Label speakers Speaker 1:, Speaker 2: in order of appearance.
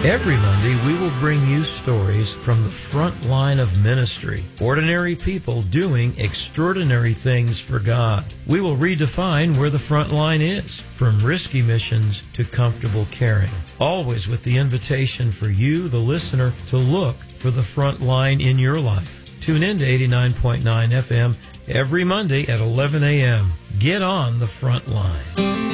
Speaker 1: Every Monday, we will bring you stories from the front line of ministry. Ordinary people doing extraordinary things for God. We will redefine where the front line is, from risky missions to comfortable caring. Always with the invitation for you, the listener, to look for the front line in your life. Tune in to 89.9 FM every Monday at 11 a.m. Get on the front line.